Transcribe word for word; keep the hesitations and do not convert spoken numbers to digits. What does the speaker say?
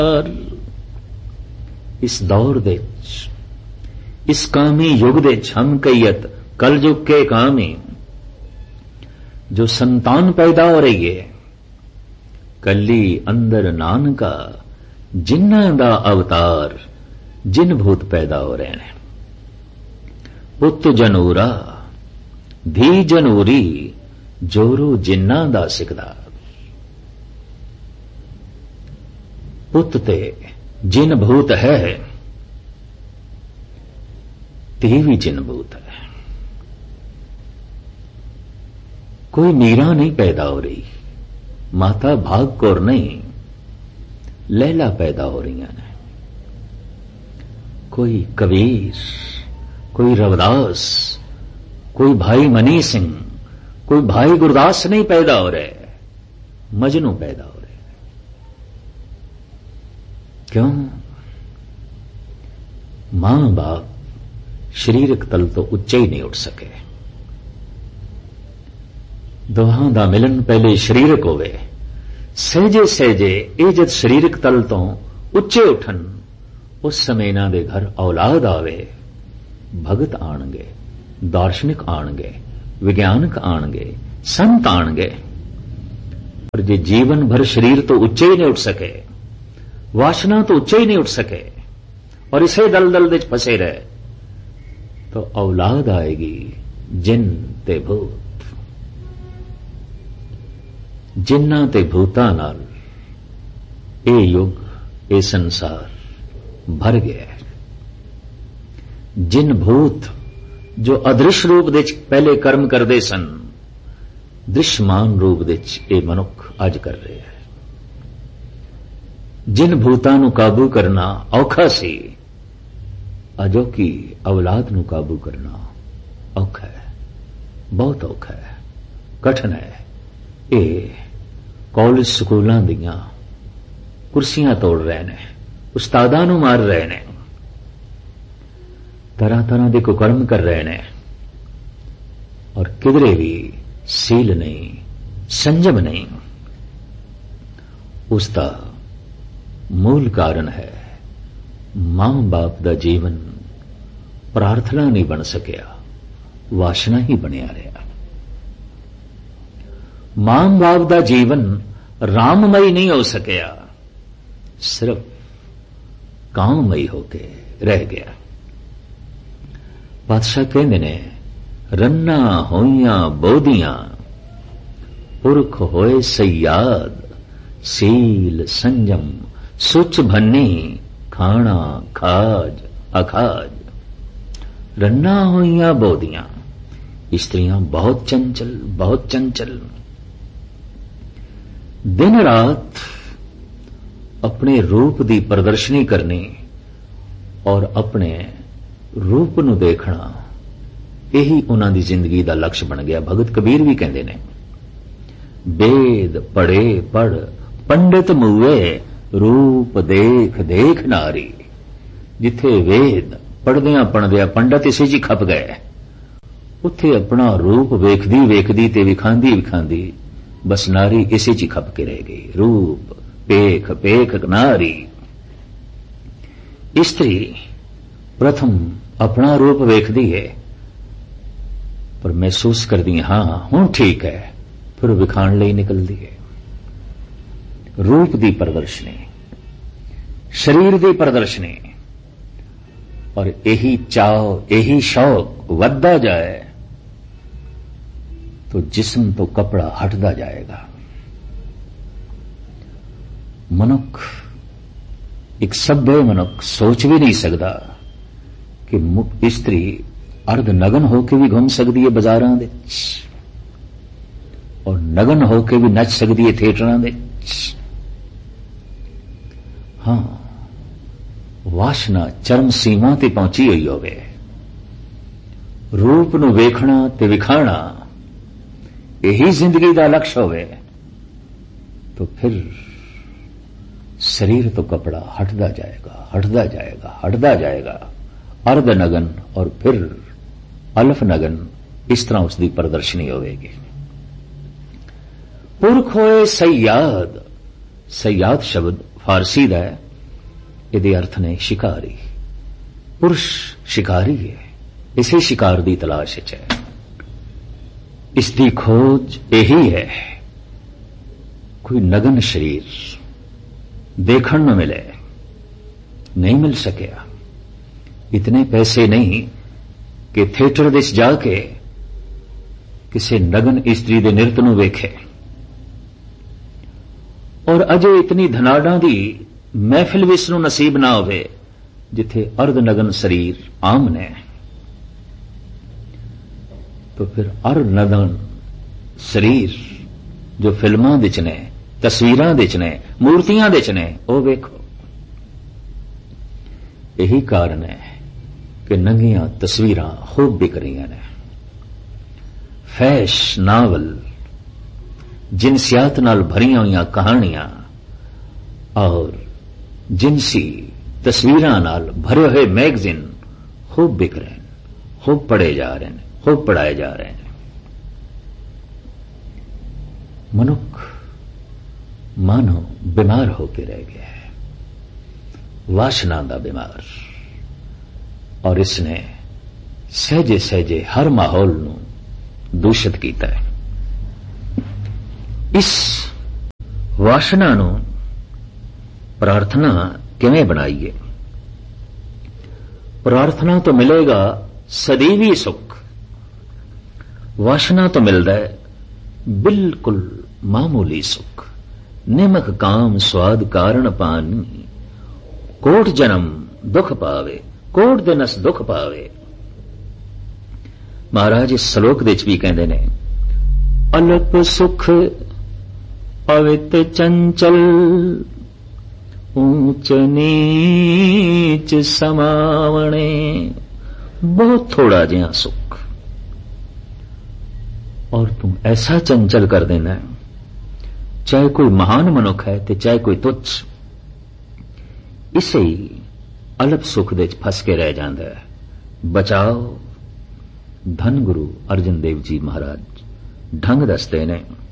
इस दौर दे इस कामी युग दे हम कईयत कल युग के कामी जो संतान पैदा हो रही है कली अंदर नानका जिन्ना दा अवतार जिन भूत पैदा हो रहे हैं पुत जनूरा धी जनूरी जोरू जिन्ना दा सिकदा पुत ते जिन भूत है धी भी जिन भूत है। कोई मीरा नहीं पैदा हो रही, माता भाग कौर नहीं लैला पैदा हो रही हैं। कोई कबीर, कोई रविदास, कोई भाई मनी सिंह, कोई भाई गुरदास नहीं पैदा हो रहे, मजनू पैदा हो रहे। क्यों? मां बाप शरीरक तल तो उच्चे ही नहीं उठ सके। दोहां दा मिलन पहले शरीरक होवे, सहजे सहजे ये जद शरीरक तल तो उच्चे उठन उस समय इन्हां दे घर औलाद आवे, भगत आणगे, दार्शनिक आणगे, विज्ञानक आणगे, संत आणगे। पर जे जीवन भर शरीर तो उच्चे ही नहीं उठ सके, वासना तो उच्चे ही नहीं उठ सके और इसे दलदल दे फंसे रहे, तो औलाद आएगी जिन ते भूत। जिन्ना ते भूतां नाल ए युग ए संसार भर गया है। जिन भूत जो अदृश्य रूप दे पहले कर्म करते सन, दृश्यमान रूप दे ए मनुख अज कर रहे हैं। जिन भूतां नूं काबू करना औखा सी, अजो की औलाद नूं काबू करना औखा है, बहुत औखा है, कठिन है। ये कॉलेज स्कूलों दियां कुर्सियां तोड़ रहे ने, उस्तादां नूं मार रहे ने, तरह तरह के कुकर्म कर रहे ने और किधरे भी सील नहीं, संयम नहीं। उसका मूल कारण है मां बाप दा जीवन प्रार्थना नहीं बन सकिया, वासना ही बनिया रहा। मां बाप दा जीवन राममई नहीं हो सकिया, सिर्फ काममई होके रह गया। बादशाह कहते ने रन्ना होइयां बोधियां पुरख होए सयाद, सील संयम सुच भन्नी खाना खाज अखाज। रन्ना होइयां बोधियां, स्त्रियां बहुत चंचल, बहुत चंचल, दिन रात अपने रूप की प्रदर्शनी करनी और अपने रूप नूं देखना, यही उन्हां दी जिंदगी का लक्ष्य बन गया। भगत कबीर भी कहते ने वेद पढ़े पढ़ पंडित मुए, रूप देख देख नारी। जिथे वेद पढ़दियां पढ़दियां पंडित इसे जी खप गए, उत्थे अपना रूप वेखदी वेखदी ते विखांदी विखांदी बस नारी इसे जी खप के रह गई। रूप पेख पेख नारी। स्त्री प्रथम अपना रूप वेखदी है पर महसूस करदी हां हुण ठीक है, फिर विखाण लई निकलदी है। रूप की प्रदर्शनी, शरीर की प्रदर्शनी, और यही चाव यही शौक वधदा जाए तो जिस्म तो कपड़ा हटदा जाएगा। मनुख, एक सभ्य मनुख सोच भी नहीं सकता कि स्त्री अर्ध नगन होके भी घूम सकती है बाजारां दे और नगन होके भी नच सकती है थिएटरां दे। हां, वासना चरम सीमा ते पहुंची हुई होवे, रूप नूं वेखना ते विखाना यही जिंदगी का लक्ष्य होवे, तो फिर शरीर तो कपड़ा हटदा जाएगा, हटदा जाएगा, हटदा जाएगा। अर्ध नगन और फिर अल्फ नगन, इस तरह उसकी प्रदर्शनी होगी। पुरख होए सयाद, सयाद शब्द फारसी का है, ਇਹਦੇ ਅਰਥ ਨੇ ਸ਼ਿਕਾਰੀ। ਪੁਰਸ਼ ਸ਼ਿਕਾਰੀ ਹੈ, ਇਸੇ ਸ਼ਿਕਾਰ ਦੀ ਤਲਾਸ਼ ਵਿੱਚ ਹੈ। ਇਸ ਦੀ ਖੋਜ ਇਹੀ ਹੈ, ਕੋਈ ਨਗਨ ਸ਼ਰੀਰ ਦੇਖਣ ਨੂੰ ਮਿਲੇ, ਨਹੀਂ ਮਿਲ ਸਕਿਆ। ਇਤਨੇ ਪੈਸੇ ਨਹੀਂ ਕਿ ਥੀਏਟਰ ਵਿੱਚ ਜਾ ਕੇ ਕਿਸੇ ਨਗਨ ਇਸਤਰੀ ਦੇ ਨਿਰਤ ਨੂੰ ਵੇਖੇ, ਔਰ ਅਜੇ ਇਤਨੀ ਧਨਾਡਾਂ ਦੀ ਮਹਿਫਿਲ ਵਿੱਚ ਨੂੰ ਨਸੀਬ ਨਾ ਹੋਵੇ ਜਿੱਥੇ ਅਰਧ ਨਗਨ ਸਰੀਰ ਆਮ ਨੇ। तो फिर अर नगन शरीर जो फिल्मां विच ने, तस्वीरां विच ने, मूर्तियां विच ने, वो वेखो। यही कारण है कि नंगियां तस्वीरां खूब बिक रही ने। फैश नावल, जिनसियात नाल भरियां हुई कहानियां और जिनसी तस्वीरां नाल भरे हुए मैगजीन खूब बिक रहे हैं, खूब पढ़े जा रहे हैं, खूब पढ़ाए जा रहे हैं। मनुख मानो बीमार होकर रह गया है, वासना दा बीमार, और इसने सहजे सहजे हर माहौल नू दूषित किया है। इस वासना नू प्रार्थना किवें बनाईए? प्रार्थना तो मिलेगा सदैवी सुख, वासना तो मिलता है बिल्कुल मामूली सुख। निमक काम स्वाद कारण पानी, कोट जन्म दुख पावे, कोट दिनस दुख पावे। महाराज इस श्लोक विच भी कहते ने, अल्प सुख अवित चंचल, ऊंच नीच समावणे। बहुत थोड़ा जिहा सुख और तुम ऐसा चंचल कर देना है, चाहे कोई महान मनुख है ते चाहे कोई तुच्छ, इसे ही अल्प सुख दे फस के रह जाता है। बचाओ। धन गुरु अर्जन देव जी महाराज ढंग दसते ने।